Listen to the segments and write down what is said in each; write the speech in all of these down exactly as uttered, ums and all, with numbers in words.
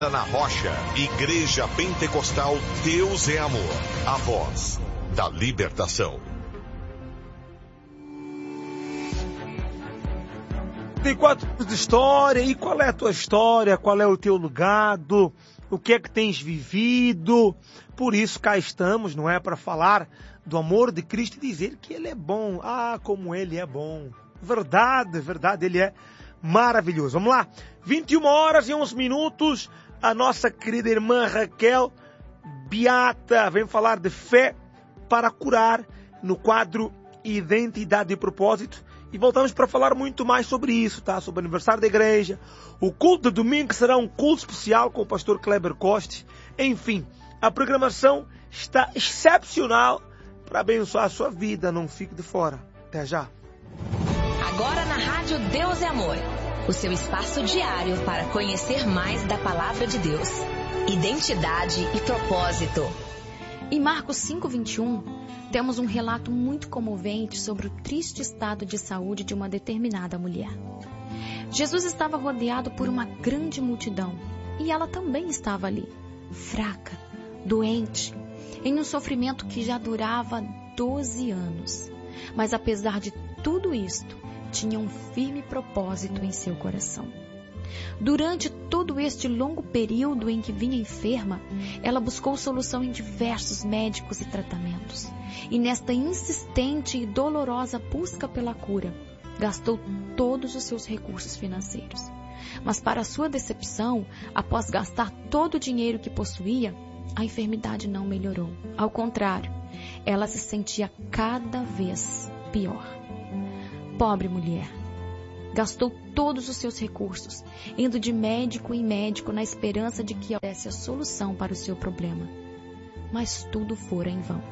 Na Rocha, Igreja Pentecostal Deus é Amor, a voz da libertação. Tem quatro anos de história, e qual é a tua história? Qual é o teu legado? O que é que tens vivido? Por isso cá estamos, não é? Para falar do amor de Cristo e dizer que Ele é bom. Ah, como Ele é bom. Verdade, verdade, Ele é maravilhoso. Vamos lá, vinte e uma horas e onze minutos. A nossa querida irmã Raquel Beata vem falar de fé para curar no quadro Identidade e Propósito. E voltamos para falar muito mais sobre isso, tá? Sobre o aniversário da igreja. O culto de domingo, que será um culto especial com o pastor Kleber Coste. Enfim, a programação está excepcional para abençoar a sua vida. Não fique de fora. Até já. Agora na Rádio Deus é Amor. O seu espaço diário para conhecer mais da Palavra de Deus. Identidade e propósito. Em Marcos cinco, vinte e um, temos um relato muito comovente sobre o triste estado de saúde de uma determinada mulher. Jesus estava rodeado por uma grande multidão e ela também estava ali, fraca, doente, em um sofrimento que já durava doze anos. Mas apesar de tudo isto, tinha um firme propósito em seu coração. Durante todo este longo período em que vinha enferma, ela buscou solução em diversos médicos e tratamentos. E nesta insistente e dolorosa busca pela cura, gastou todos os seus recursos financeiros. Mas para sua decepção, após gastar todo o dinheiro que possuía, a enfermidade não melhorou. Ao contrário, ela se sentia cada vez pior. Pobre mulher, gastou todos os seus recursos, indo de médico em médico na esperança de que houvesse a solução para o seu problema. Mas tudo fora em vão.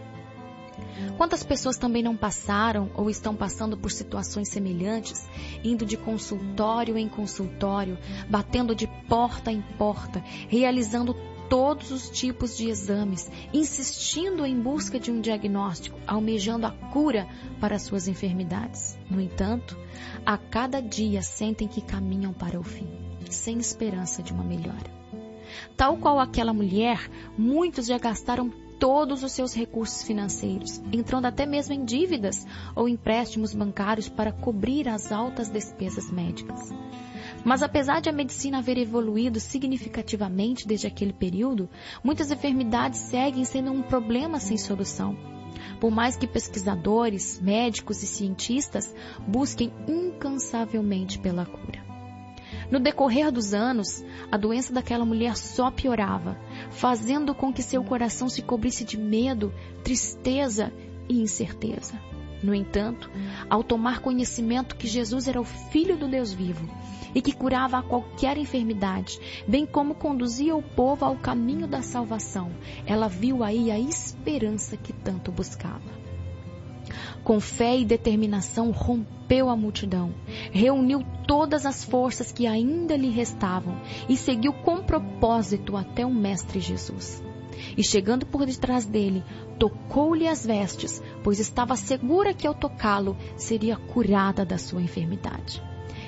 Quantas pessoas também não passaram ou estão passando por situações semelhantes, indo de consultório em consultório, batendo de porta em porta, realizando todos os tipos de exames, insistindo em busca de um diagnóstico, almejando a cura para suas enfermidades. No entanto, a cada dia sentem que caminham para o fim, sem esperança de uma melhora. Tal qual aquela mulher, muitos já gastaram todos os seus recursos financeiros, entrando até mesmo em dívidas ou empréstimos bancários para cobrir as altas despesas médicas. Mas apesar de a medicina haver evoluído significativamente desde aquele período, muitas enfermidades seguem sendo um problema sem solução. Por mais que pesquisadores, médicos e cientistas busquem incansavelmente pela cura. No decorrer dos anos, a doença daquela mulher só piorava, fazendo com que seu coração se cobrisse de medo, tristeza e incerteza. No entanto, ao tomar conhecimento que Jesus era o Filho do Deus vivo e que curava a qualquer enfermidade, bem como conduzia o povo ao caminho da salvação, ela viu aí a esperança que tanto buscava. Com fé e determinação, rompeu a multidão, reuniu todas as forças que ainda lhe restavam e seguiu com propósito até o Mestre Jesus. E chegando por detrás dele, tocou-lhe as vestes, pois estava segura que ao tocá-lo seria curada da sua enfermidade.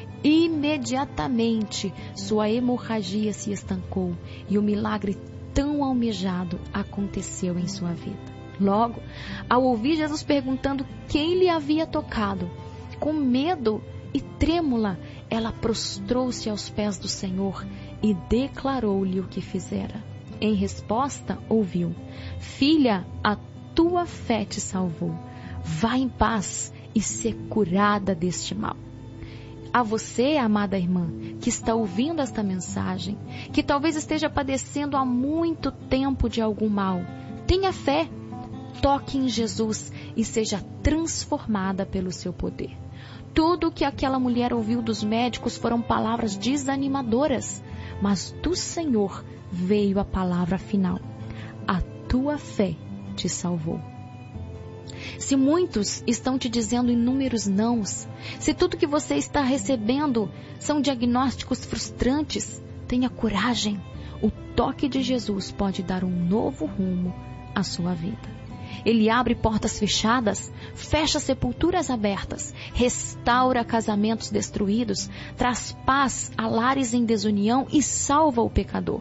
Imediatamente sua hemorragia se estancou e o milagre tão almejado aconteceu em sua vida. Logo, ao ouvir Jesus perguntando quem lhe havia tocado, com medo e trêmula, ela prostrou-se aos pés do Senhor e declarou-lhe o que fizera. Em resposta, ouviu: Filha, a tua fé te salvou. Vá em paz e ser curada deste mal. A você, amada irmã, que está ouvindo esta mensagem, que talvez esteja padecendo há muito tempo de algum mal, tenha fé, toque em Jesus e seja transformada pelo seu poder. Tudo o que aquela mulher ouviu dos médicos foram palavras desanimadoras, mas do Senhor veio a palavra final: a tua fé te salvou. Se muitos estão te dizendo inúmeros nãos, se tudo que você está recebendo são diagnósticos frustrantes, tenha coragem. O toque de Jesus pode dar um novo rumo à sua vida. Ele abre portas fechadas, fecha sepulturas abertas, restaura casamentos destruídos, traz paz a lares em desunião e salva o pecador.